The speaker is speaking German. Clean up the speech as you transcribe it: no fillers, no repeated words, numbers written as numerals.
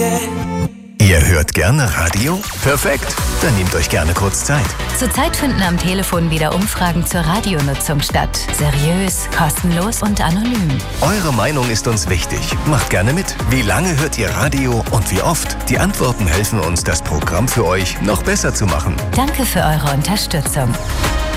Ihr hört gerne Radio? Perfekt, dann nehmt euch gerne kurz Zeit. Zurzeit finden am Telefon wieder Umfragen zur Radionutzung statt. Seriös, kostenlos und anonym. Eure Meinung ist uns wichtig. Macht gerne mit. Wie lange hört ihr Radio und wie oft? Die Antworten helfen uns, das Programm für euch noch besser zu machen. Danke für eure Unterstützung.